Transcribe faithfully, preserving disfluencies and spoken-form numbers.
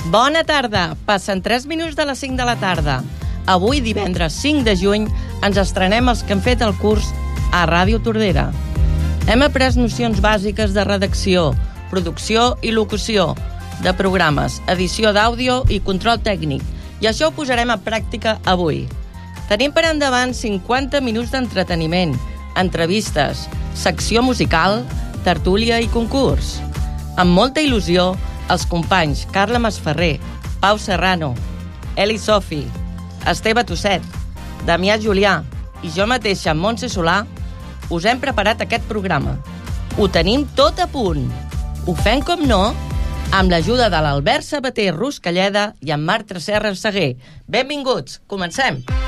Bona tarda, passen tres minuts de les cinc de la tarda. Avui, divendres cinc de juny, ens estrenem els que hem fet el curs a Ràdio Tordera. Hem après nocions bàsiques de redacció, producció i locució, de programes, edició d'àudio i control tècnic, i això ho posarem a pràctica avui. Tenim per endavant cinquanta minuts d'entreteniment, entrevistes, secció musical, tertúlia i concurs. Amb molta il·lusió, els companys Carla Masferrer, Pau Serrano, Eli Sofi, Esteve Tosset, Damià Julià i jo mateixa, Montse Solà, us hem preparat aquest programa. Ho tenim tot a punt. Ho fem, com no, amb l'ajuda de l'Albert Sabater Ruscalleda i en Marc Tresserra Seguer. Benvinguts, comencem!